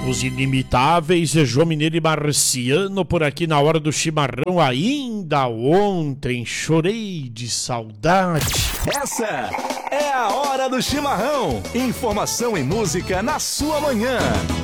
Os inimitáveis João Mineiro e Marciano por aqui na hora do chimarrão. Ainda ontem chorei de saudade. Essa é a hora do chimarrão. Informação e música na sua manhã.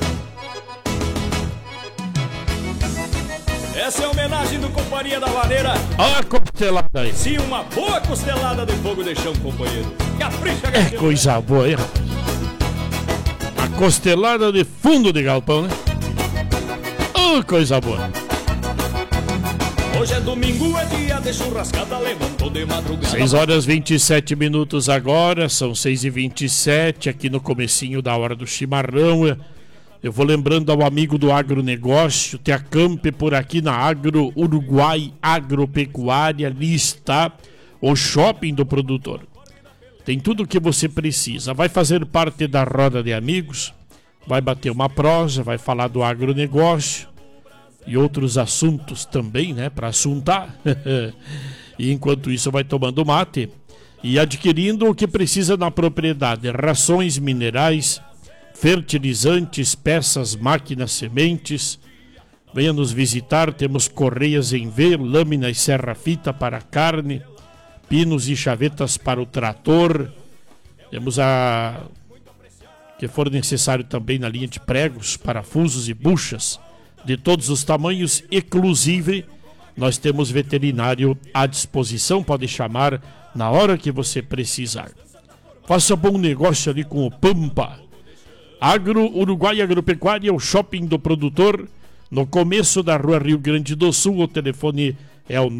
Essa é a homenagem do Companhia da Vareira. Olha a costelada aí. Sim, uma boa costelada de fogo de chão, companheiro. Capricha, É coisa boa, hein? A costelada de fundo de galpão, né? Oh, coisa boa. Hoje é domingo, é dia de churrascada, levantou de madrugada. 6 horas 27 minutos agora, são 6h27, aqui no comecinho da hora do chimarrão. Eu vou lembrando ao amigo do agronegócio, te acampe por aqui na Agro Uruguai Agropecuária, ali está o shopping do produtor. Tem tudo o que você precisa, vai fazer parte da roda de amigos, vai bater uma prosa, vai falar do agronegócio e outros assuntos também, né, para assuntar. E enquanto isso vai tomando mate e adquirindo o que precisa na propriedade, rações minerais, fertilizantes, peças, máquinas, sementes. Venha nos visitar, temos correias em V, lâmina e serra-fita para carne, pinos e chavetas para o trator. Temos a que for necessário também na linha de pregos, parafusos e buchas de todos os tamanhos, inclusive nós temos veterinário à disposição, pode chamar na hora que você precisar. Faça bom negócio ali com o Pampa. Agro Uruguai Agropecuária, o shopping do produtor, no começo da rua Rio Grande do Sul. O telefone é o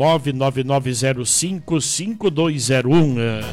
999055201.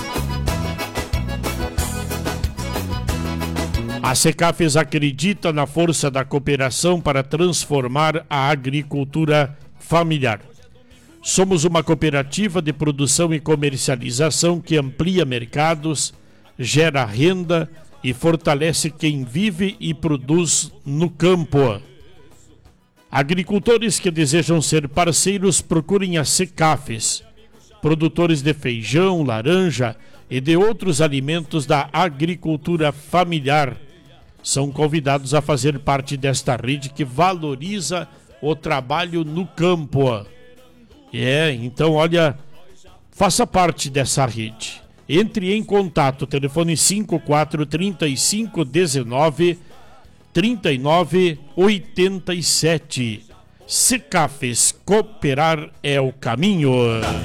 A Secafes acredita na força da cooperação para transformar a agricultura familiar. Somos uma cooperativa de produção e comercialização que amplia mercados, gera renda e fortalece quem vive e produz no campo. Agricultores que desejam ser parceiros, procurem a Secafes. Produtores de feijão, laranja e de outros alimentos da agricultura familiar são convidados a fazer parte desta rede que valoriza o trabalho no campo. Então, olha, faça parte dessa rede. Entre em contato, telefone 5435193987. Secafes, cooperar é o caminho.